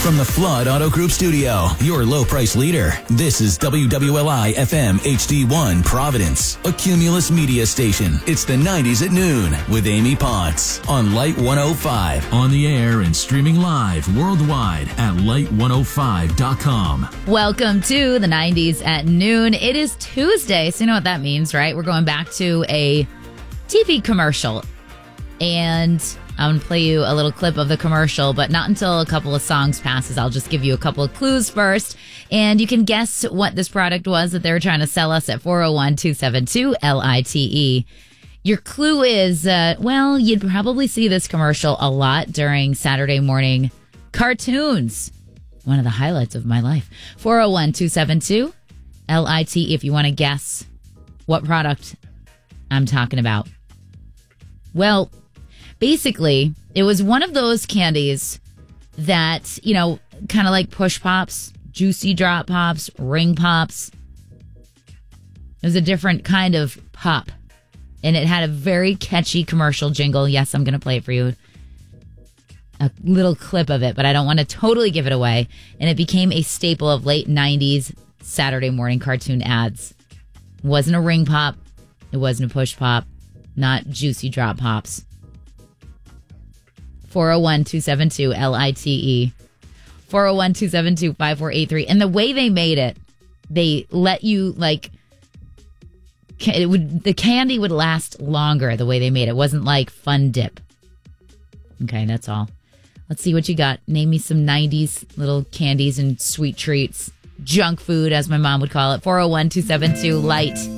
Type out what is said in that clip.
From the Flood Auto Group studio, your low price leader, this is WWLI FM HD1 Providence, a Cumulus media station. It's the 90s at noon with Amy Potts on Light 105. On the air and streaming live worldwide at light105.com. Welcome to the 90s at noon. It is Tuesday, so you know what that means, right? We're going back to a TV commercial. And I'm going to play you a little clip of the commercial, but not until a couple of songs passes. I'll just give you a couple of clues first, and you can guess what this product was that they were trying to sell us at 401-272-LITE. Your clue is, you'd probably see this commercial a lot during Saturday morning cartoons. One of the highlights of my life. 401-272-LITE if you want to guess what product I'm talking about. Well, basically, it was one of those candies that, kind of like Push Pops, Juicy Drop Pops, Ring Pops. It was a different kind of pop. And it had a very catchy commercial jingle. Yes, I'm going to play it for you. A little clip of it, but I don't want to totally give it away. And it became a staple of late 90s Saturday morning cartoon ads. It wasn't a Ring Pop. It wasn't a Push Pop. Not Juicy Drop Pops. 401-272-LITE. 401-272-5483. And the way they made it, they let you, the candy would last longer the way they made it. It wasn't like Fun Dip. Okay, that's all. Let's see what you got. Name me some 90s little candies and sweet treats. Junk food, as my mom would call it. 401-272-LIGHT.